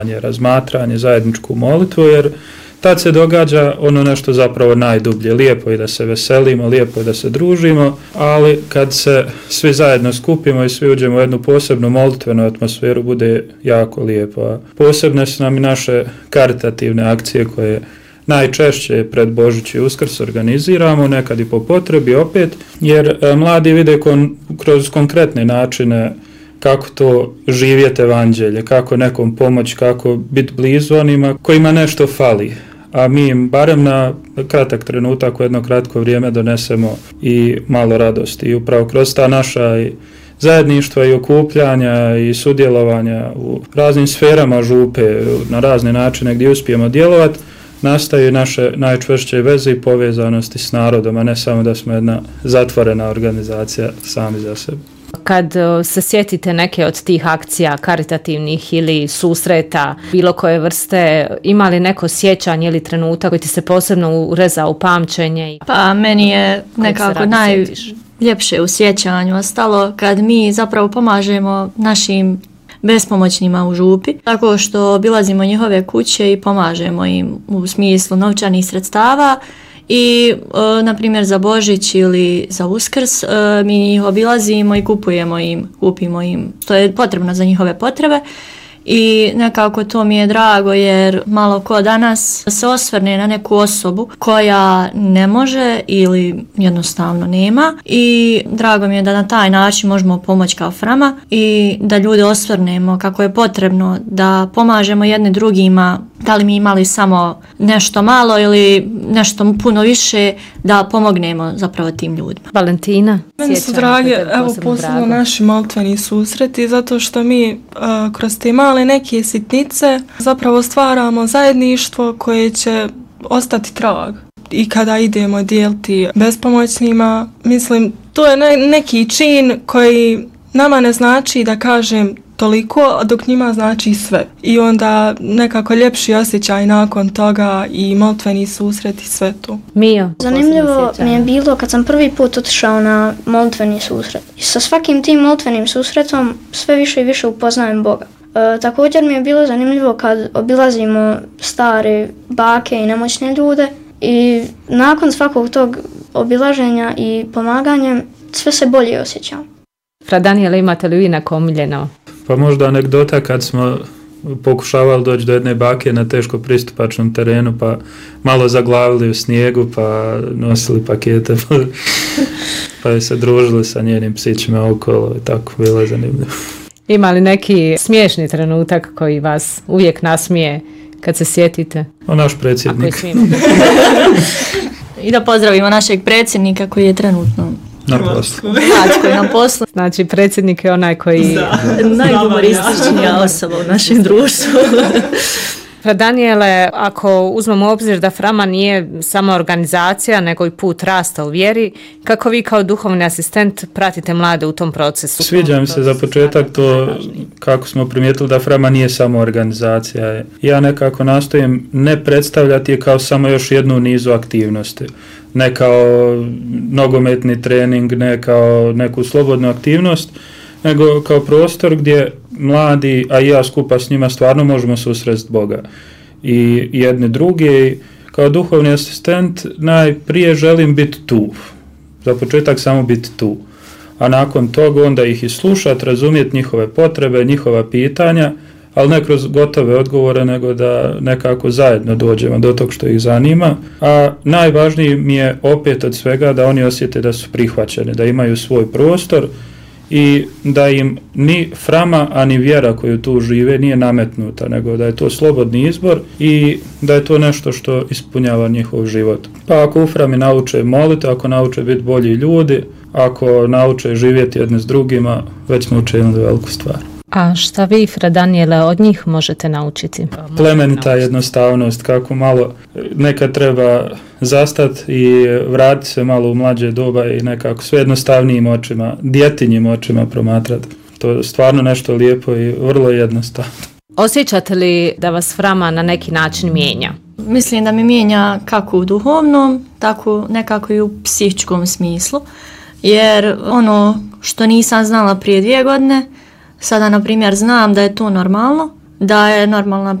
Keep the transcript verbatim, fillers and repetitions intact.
razmatranje, zajedničku molitvu, jer tad se događa ono nešto zapravo najdublje. Lijepo je da se veselimo, lijepo je da se družimo, ali kad se svi zajedno skupimo i svi uđemo u jednu posebnu molitvenu atmosferu, bude jako lijepo. Posebne su nam i naše karitativne akcije koje najčešće pred Božić i Uskrs organiziramo, nekad i po potrebi opet, jer mladi vide kon, kroz konkretne načine kako to živjeti evanđelje, kako nekom pomoći, kako biti blizu onima kojima nešto fali. A mi im barem na kratak trenutak u jedno kratko vrijeme donesemo i malo radosti. I upravo kroz ta naša i zajedništva i okupljanja i sudjelovanja u raznim sferama župe, na razne načine gdje uspijemo djelovati, nastaju naše najčvršće veze i povezanosti s narodom, a ne samo da smo jedna zatvorena organizacija sami za sebe. Kad se sjetite neke od tih akcija karitativnih ili susreta, bilo koje vrste, ima li neko sjećanje ili trenutak koji ti se posebno urezao u pamćenje? Pa meni je nekako najljepše u sjećanju ostalo kad mi zapravo pomažemo našim bespomoćnima u župi, tako što obilazimo njihove kuće i pomažemo im u smislu novčanih sredstava. I, e, na primjer, za Božić ili za Uskrs e, mi ih obilazimo i kupujemo im, kupimo im što je potrebno za njihove potrebe. I nekako to mi je drago jer malo ko danas se osvrne na neku osobu koja ne može ili jednostavno nema i drago mi je da na taj način možemo pomoći kao Frama i da ljude osvrnemo kako je potrebno da pomažemo jedne drugima, da li mi imali samo nešto malo ili nešto puno više, da pomognemo zapravo tim ljudima. Valentina? Meni su drage, evo posebno naši molitveni susreti, zato što mi uh, kroz te male neke sitnice zapravo stvaramo zajedništvo koje će ostati trag. I kada idemo dijeliti bespomoćnima, mislim, to je ne, neki čin koji nama ne znači da kažem toliko, dok njima znači sve. I onda nekako ljepši osjećaj nakon toga i molitveni susret i sve to. Mio? Zanimljivo mi je bilo kad sam prvi put otišao na molitveni susret. I sa svakim tim molitvenim susretom sve više i više upoznajem Boga. E, također mi je bilo zanimljivo kad obilazimo stare bake i nemoćne ljude i nakon svakog tog obilaženja i pomaganja sve se bolje osjećam. Fra Danijela, imate li vi neko omiljeno? Pa možda anegdota kad smo pokušavali doći do jedne bake na teško pristupačnom terenu, pa malo zaglavili u snijegu, pa nosili pakete, pa, pa se družili sa njenim psićima okolo i tako, bilo je zanimljivo. Ima li neki smiješni trenutak koji vas uvijek nasmije kad se sjetite? O, naš predsjednik. I da pozdravimo našeg predsjednika koji je trenutno na poslu. Koji na poslu. Znači, predsjednik je onaj koji... najhumorističnija osoba u našem društvu. Fra Danijele, ako uzmemo u obzir da Frama nije samo organizacija, nego i put rasta u vjeri, kako vi kao duhovni asistent pratite mlade u tom procesu? Sviđa mi se za početak to kako smo primijetili da Frama nije samo organizacija. Ja nekako nastojim ne predstavljati je kao samo još jednu nizu aktivnosti. Ne kao nogometni trening, ne kao neku slobodnu aktivnost, nego kao prostor gdje mladi, a i ja skupa s njima, stvarno možemo susresti Boga. I jedni drugi, kao duhovni asistent, najprije želim biti tu. Za početak samo biti tu. A nakon toga onda ih i slušati, razumjeti njihove potrebe, njihova pitanja, ali ne kroz gotove odgovore, nego da nekako zajedno dođemo do tog što ih zanima. A najvažniji mi je opet od svega da oni osjete da su prihvaćeni, da imaju svoj prostor i da im ni Frama, a ni vjera koju tu žive nije nametnuta, nego da je to slobodni izbor i da je to nešto što ispunjava njihov život. Pa ako u Frami nauče moliti, ako nauče biti bolji ljudi, ako nauče živjeti jedne s drugima, već smo učinili veliku stvar. A šta vi, Fra Danijele, od njih možete naučiti? Plemenita jednostavnost, kako malo nekad treba zastati i vratiti se malo u mlađe doba i nekako sve jednostavnijim očima, djetinjim očima promatrati. To je stvarno nešto lijepo i vrlo jednostavno. Osjećate li da vas Frama na neki način mijenja? Mislim da mi mijenja kako u duhovnom, tako nekako i u psihičkom smislu. Jer ono što nisam znala prije dvije godine, sada, na primjer, znam da je to normalno, daje normalna